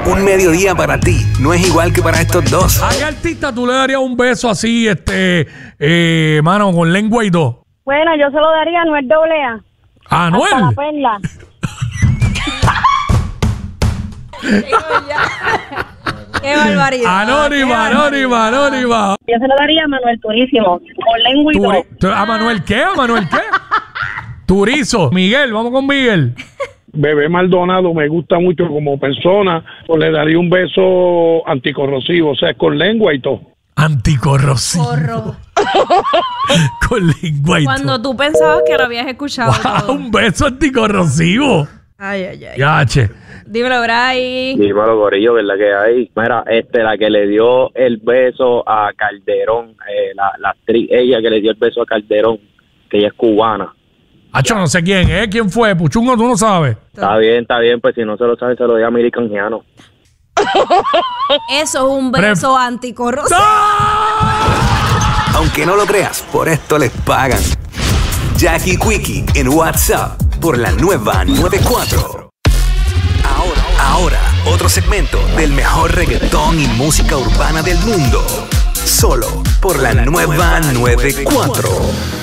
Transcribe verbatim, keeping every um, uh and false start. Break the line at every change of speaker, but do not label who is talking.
Un mediodía para ti no es igual que para estos dos.
¿A qué artista tú le darías un beso así, este, eh, mano, con lengua y todo?
Bueno, yo se lo daría a Anuel doble A.
¿A Anuel?
Hasta la perla.
¡Qué barbaridad!
Anónima, anónima, anónima.
Yo se lo daría a Manuel Turísimo, con lengua y
Turi-
todo.
¿A Manuel qué? ¿A Manuel qué? Turizo. Miguel, vamos con Miguel.
Bebé Maldonado me gusta mucho como persona, pues le daría un beso anticorrosivo, o sea, con lengua y todo.
Anticorrosivo.
Corro.
Con lengua y
Cuando
todo.
tú pensabas que lo habías escuchado
Wow,
todo.
un beso anticorrosivo.
Ay, ay, ay.
Yache.
Dímelo, Bray.
Dímelo, gorillo, ¿verdad que hay? Mira, este, la que le dio el beso a Calderón, eh, la, la actriz, ella que le dio el beso a Calderón, que ella es cubana.
Hacho, no sé quién, ¿eh? ¿Quién fue? Puchungo, tú no sabes.
Está bien, está bien, pues si no se lo sabe, se lo doy a Miri Canjiano.
Eso es un beso anticorrosivo.
Aunque no lo creas, por esto les pagan. Jackie Quickie en WhatsApp por la nueva noventa y cuatro. Ahora, ahora, otro segmento del mejor reggaetón y música urbana del mundo. Solo por la nueva noventa y cuatro.